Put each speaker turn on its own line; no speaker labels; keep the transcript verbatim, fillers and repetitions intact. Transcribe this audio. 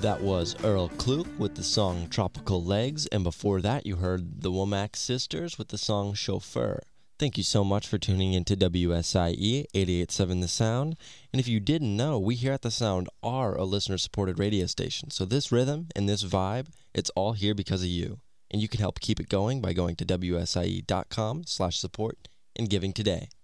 That was Earl Klug with the song Tropical Legs, and before that you heard the Womack Sisters with the song Chauffeur. Thank you so much for tuning in to W S I E eighty-eight point seven The Sound. And if you didn't know, we here at The Sound are a listener-supported radio station. So this rhythm and this vibe, it's all here because of you. And you can help keep it going by going to W S I E dot com slash support and giving today.